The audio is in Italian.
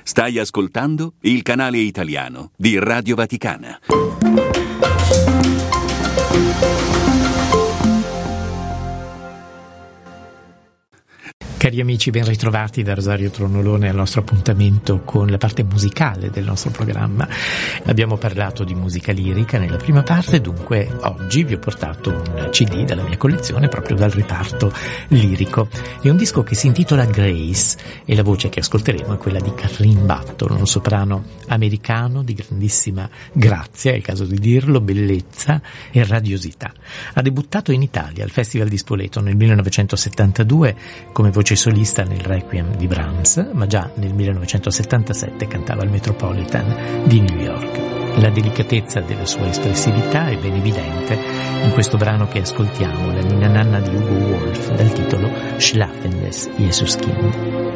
Stai ascoltando il canale italiano di Radio Vaticana. Cari amici, ben ritrovati da Rosario Tronolone al nostro appuntamento con la parte musicale del nostro programma. Abbiamo parlato di musica lirica nella prima parte, dunque oggi vi ho portato un CD dalla mia collezione proprio dal reparto lirico. È un disco che si intitola Grace e la voce che ascolteremo è quella di Carlene Button, un soprano americano di grandissima grazia, è il caso di dirlo, bellezza e radiosità. Ha debuttato in Italia al Festival di Spoleto nel 1972 come voce solista nel Requiem di Brahms, ma già nel 1977 cantava al Metropolitan di New York. La delicatezza della sua espressività è ben evidente in questo brano che ascoltiamo, la ninna nanna di Hugo Wolf, dal titolo Schlafendes Jesuskind.